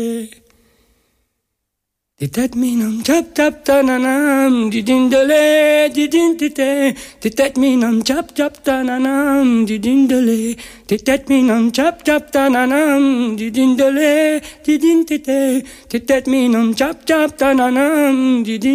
Titat minam chap chap tananam didindale didintite. Titat minam chap chap tananam didindale. Titat minam chap chap tananam didindale didintite. Titat minam chap chap tananam didin.